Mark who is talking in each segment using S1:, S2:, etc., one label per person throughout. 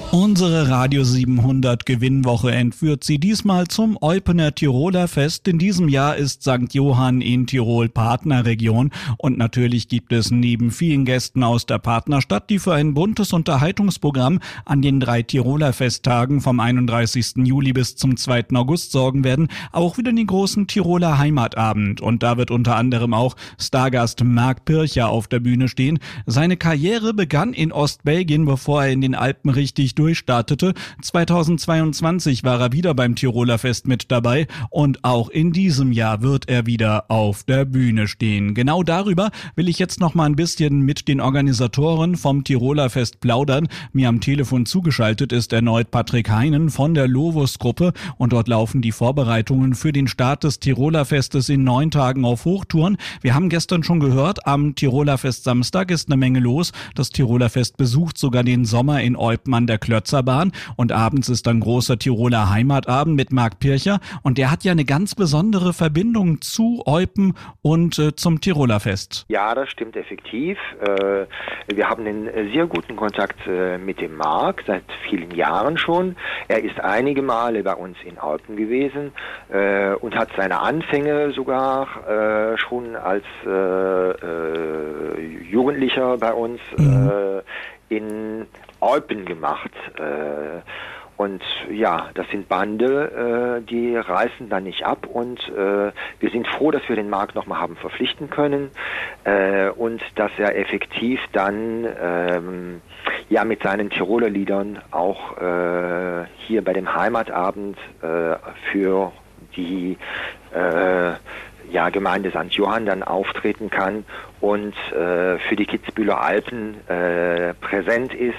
S1: Unsere Radio 700 Gewinnwoche entführt Sie diesmal zum Eupener Tiroler Fest. In diesem Jahr ist St. Johann in Tirol Partnerregion und natürlich gibt es neben vielen Gästen aus der Partnerstadt, die für ein buntes Unterhaltungsprogramm an den 3 Tiroler Festtagen vom 31. Juli bis zum 2. August sorgen werden, auch wieder den großen Tiroler Heimatabend. Und da wird unter anderem auch Stargast Marc Pircher auf der Bühne stehen. Seine Karriere begann in Ostbelgien, bevor er in den Alpen richtig durchstartete. 2022 war er wieder beim Tiroler Fest mit dabei und auch in diesem Jahr wird er wieder auf der Bühne stehen. Genau darüber will ich jetzt noch mal ein bisschen mit den Organisatoren vom Tiroler Fest plaudern. Mir am Telefon zugeschaltet ist erneut Patrick Heinen von der Lovus-Gruppe und dort laufen die Vorbereitungen für den Start des Tiroler Festes in 9 Tagen auf Hochtouren. Wir haben gestern schon gehört, am Tiroler Fest Samstag ist eine Menge los. Das Tiroler Fest besucht sogar den Sommer in Eupen an der Klötzerbahn und abends ist dann großer Tiroler Heimatabend mit Marc Pircher und der hat ja eine ganz besondere Verbindung zu Eupen und zum Tiroler Fest.
S2: Ja, das stimmt effektiv. Wir haben einen sehr guten Kontakt mit dem Marc seit vielen Jahren schon. Er ist einige Male bei uns in Eupen gewesen und hat seine Anfänge sogar schon als Jugendlicher bei uns in Eupen gemacht. Und ja, das sind Bande, die reißen dann nicht ab und wir sind froh, dass wir den Marc nochmal haben verpflichten können und dass er effektiv dann ja mit seinen Tiroler Liedern auch hier bei dem Heimatabend für die Gemeinde St. Johann dann auftreten kann und für die Kitzbüheler Alpen präsent ist,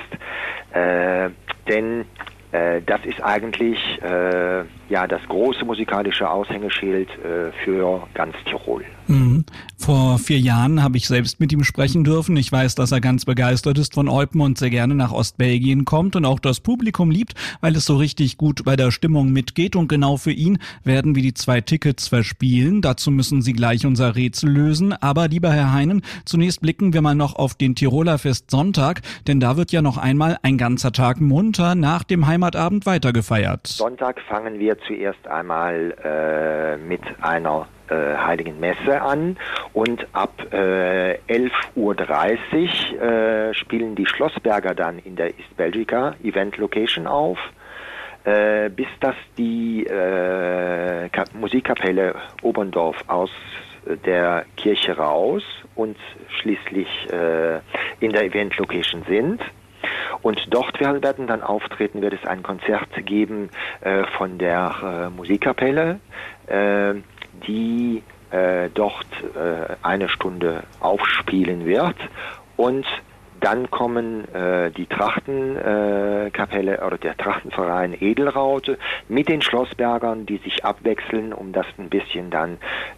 S2: denn das ist eigentlich das große musikalische Aushängeschild für ganz Tirol.
S1: Vor 4 Jahren habe ich selbst mit ihm sprechen dürfen. Ich weiß, dass er ganz begeistert ist von Eupen und sehr gerne nach Ostbelgien kommt und auch das Publikum liebt, weil es so richtig gut bei der Stimmung mitgeht. Und genau für ihn werden wir die 2 Tickets verspielen. Dazu müssen Sie gleich unser Rätsel lösen. Aber lieber Herr Heinen, zunächst blicken wir mal noch auf den Tiroler Fest Sonntag, denn da wird ja noch einmal ein ganzer Tag munter nach dem Heimatabend weitergefeiert.
S2: Sonntag fangen wir zuerst einmal mit einer Heiligen Messe an und ab 11:30 Uhr spielen die Schlossberger dann in der East Belgica Event Location auf, bis dass die Musikkapelle Oberndorf aus der Kirche raus und schließlich in der Event Location sind. Und dort werden dann auftreten, wird es ein Konzert geben von der Musikkapelle, die dort 1 Stunde aufspielen wird und dann kommen die Trachtenkapelle oder der Trachtenverein Edelraute mit den Schlossbergern, die sich abwechseln, um das ein bisschen dann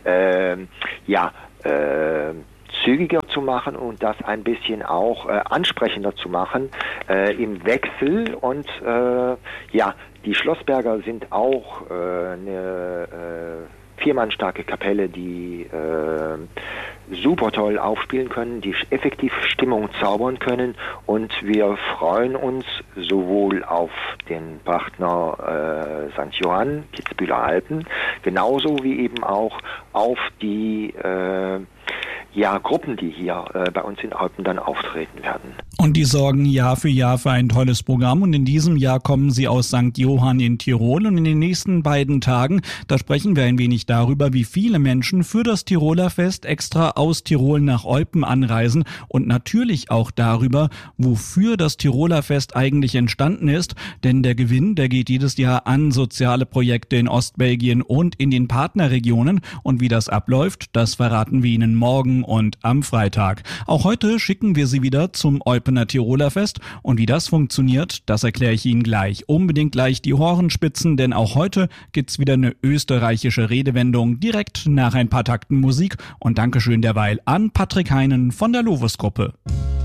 S2: zügiger zu machen und das ein bisschen auch ansprechender zu machen im Wechsel und die Schlossberger sind auch eine 4-mann-starke Kapelle, die super toll aufspielen können, die effektiv Stimmung zaubern können und wir freuen uns sowohl auf den Partner St. Johann, Kitzbüheler Alpen, genauso wie eben auch auf die Gruppen, die hier bei uns in Eupen dann auftreten werden.
S1: Und die sorgen Jahr für Jahr für ein tolles Programm und in diesem Jahr kommen sie aus St. Johann in Tirol und in den nächsten beiden Tagen, da sprechen wir ein wenig darüber, wie viele Menschen für das Tiroler Fest extra aus Tirol nach Eupen anreisen und natürlich auch darüber, wofür das Tiroler Fest eigentlich entstanden ist, denn der Gewinn, der geht jedes Jahr an soziale Projekte in Ostbelgien und in den Partnerregionen und wie das abläuft, das verraten wir Ihnen morgen und am Freitag. Auch heute schicken wir Sie wieder zum Eupener Tiroler Fest und wie das funktioniert, das erkläre ich Ihnen gleich. Unbedingt gleich die Ohren spitzen, denn auch heute gibt's wieder eine österreichische Redewendung direkt nach ein paar Takten Musik und Dankeschön derweil an Patrick Heinen von der Lovus-Gruppe.